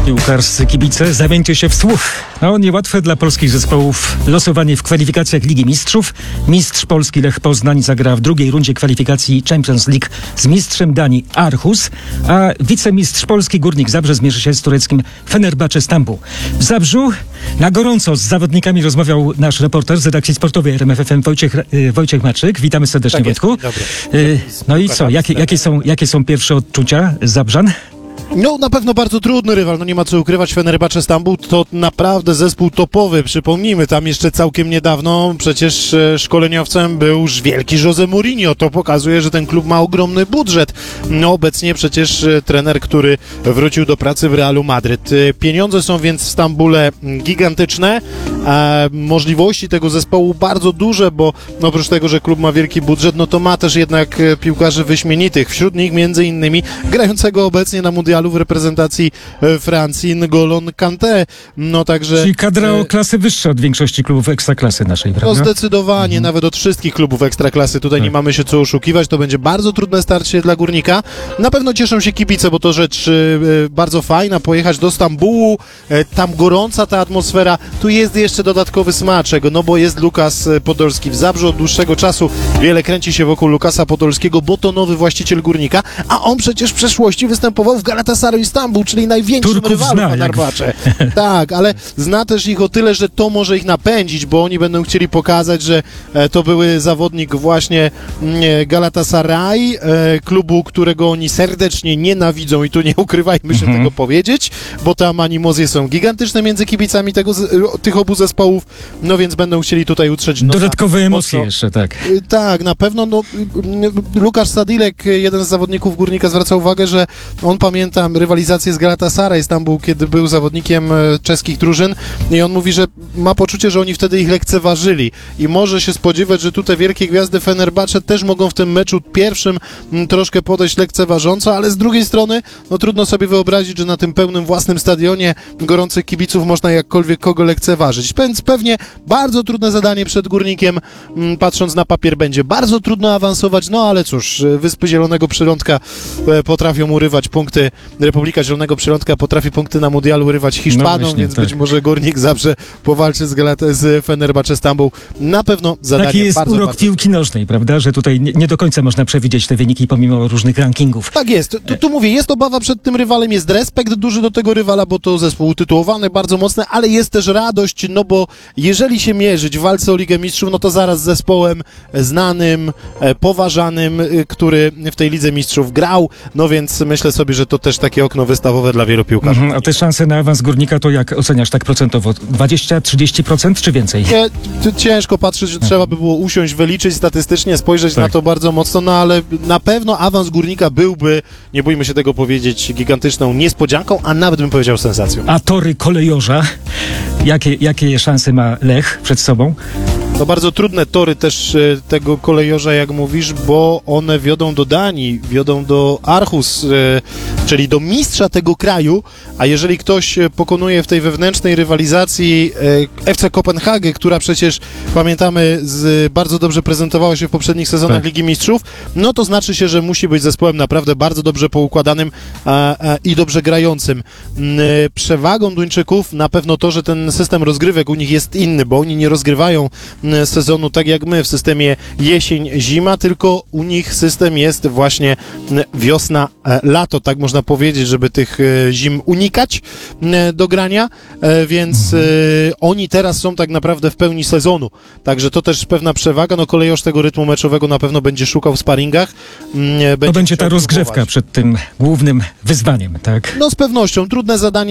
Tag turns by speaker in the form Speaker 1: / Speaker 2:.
Speaker 1: Piłkarscy kibice, zawieńcie się w słuch. No, niełatwe dla polskich zespołów losowanie w kwalifikacjach Ligi Mistrzów. Mistrz Polski Lech Poznań zagra w drugiej rundzie kwalifikacji Champions League z mistrzem Danii Aarhus, a wicemistrz Polski Górnik Zabrze zmierzy się z tureckim Fenerbahce Stambuł. W Zabrzu na gorąco z zawodnikami rozmawiał nasz reporter z redakcji sportowej RMF FM Wojciech Maczyk. Witamy serdecznie, Wojtku. No i co, jakie są pierwsze odczucia Zabrzan?
Speaker 2: No, na pewno bardzo trudny rywal, no nie ma co ukrywać, Fenerbahce Stambuł to naprawdę zespół topowy, przypomnijmy, tam jeszcze całkiem niedawno przecież szkoleniowcem był już wielki José Mourinho, to pokazuje, że ten klub ma ogromny budżet, no obecnie przecież trener, który wrócił do pracy w Realu Madryt. Pieniądze są więc w Stambule gigantyczne, a możliwości tego zespołu bardzo duże, bo no, oprócz tego, że klub ma wielki budżet, no to ma też jednak piłkarzy wyśmienitych, wśród nich między innymi grającego obecnie na mundialu w reprezentacji Francji N'Golo Kanté. No także...
Speaker 1: Czyli kadra o klasy wyższa od większości klubów ekstraklasy naszej, prawda?
Speaker 2: No zdecydowanie, nawet od wszystkich klubów ekstraklasy. Tutaj nie mamy się co oszukiwać, to będzie bardzo trudne starcie dla Górnika. Na pewno cieszą się kibice, bo to rzecz bardzo fajna, pojechać do Stambułu, tam gorąca ta atmosfera, tu jest jeszcze dodatkowy smaczek, no bo jest Lukas Podolski w Zabrzu, od dłuższego czasu wiele kręci się wokół Lukasa Podolskiego, bo to nowy właściciel Górnika, a on przecież w przeszłości występował w Galatasaray Stambuł, czyli największym rywalu Fenerbahce. Tak, ale zna też ich o tyle, że to może ich napędzić, bo oni będą chcieli pokazać, że to były zawodnik właśnie Galatasaray, klubu, którego oni serdecznie nienawidzą i tu nie ukrywajmy się tego powiedzieć, bo tam animozje są gigantyczne między kibicami tych obu zespołów, no więc będą chcieli tutaj utrzeć nosa.
Speaker 1: Dodatkowe emocje jeszcze, tak.
Speaker 2: Tak, na pewno, no Łukasz Sadilek, jeden z zawodników Górnika, zwraca uwagę, że on pamięta rywalizację z Galatasaray Stambuł, kiedy był zawodnikiem czeskich drużyn i on mówi, że ma poczucie, że oni wtedy ich lekceważyli i może się spodziewać, że tutaj wielkie gwiazdy Fenerbahce też mogą w tym meczu pierwszym troszkę podejść lekceważąco, ale z drugiej strony, no trudno sobie wyobrazić, że na tym pełnym własnym stadionie gorących kibiców można jakkolwiek kogo lekceważyć. Więc pewnie bardzo trudne zadanie przed Górnikiem, patrząc na papier, będzie bardzo trudno awansować, no ale cóż, Wyspy Zielonego Przylądka potrafią urywać punkty, Republika Zielonego Przylądka potrafi punkty na mundialu urywać Hiszpanom, no właśnie, więc tak. Być może Górnik Zabrze powalczy z Fenerbahce Stambuł. Na pewno zadanie
Speaker 1: taki jest
Speaker 2: bardzo,
Speaker 1: urok
Speaker 2: bardzo
Speaker 1: piłki nożnej, prawda, że tutaj nie do końca można przewidzieć te wyniki pomimo różnych rankingów.
Speaker 2: Tak jest. Tu mówię, jest obawa przed tym rywalem, jest respekt duży do tego rywala, bo to zespół utytułowany, bardzo mocny, ale jest też radość, no bo jeżeli się mierzyć w walce o Ligę Mistrzów, no to zaraz z zespołem znanym, poważanym, który w tej Lidze Mistrzów grał, no więc myślę sobie, że to też takie okno wystawowe dla wielu piłkarzy.
Speaker 1: A te szanse na awans Górnika to jak oceniasz tak procentowo? 20-30% czy więcej?
Speaker 2: Ciężko patrzeć, że trzeba by było usiąść, wyliczyć statystycznie, spojrzeć na to bardzo mocno, no ale na pewno awans Górnika byłby, nie bójmy się tego powiedzieć, gigantyczną niespodzianką, a nawet bym powiedział sensacją.
Speaker 1: A tory kolejorza, jakie szanse ma Lech przed sobą?
Speaker 2: No bardzo trudne tory też tego kolejorza, jak mówisz, bo one wiodą do Danii, wiodą do Aarhus, czyli do mistrza tego kraju, a jeżeli ktoś pokonuje w tej wewnętrznej rywalizacji FC Kopenhagę, która przecież, pamiętamy, bardzo dobrze prezentowała się w poprzednich sezonach Ligi Mistrzów, no to znaczy się, że musi być zespołem naprawdę bardzo dobrze poukładanym i dobrze grającym. Przewagą Duńczyków na pewno to, że ten system rozgrywek u nich jest inny, bo oni nie rozgrywają sezonu tak jak my w systemie jesień-zima, tylko u nich system jest właśnie wiosna-lato, tak można powiedzieć, żeby tych zim unikać do grania, więc oni teraz są tak naprawdę w pełni sezonu, także to też pewna przewaga, no kolejorz tego rytmu meczowego na pewno będzie szukał w sparingach.
Speaker 1: To będzie ta rozgrzewka przed tym głównym wyzwaniem, tak?
Speaker 2: No z pewnością, trudne zadanie.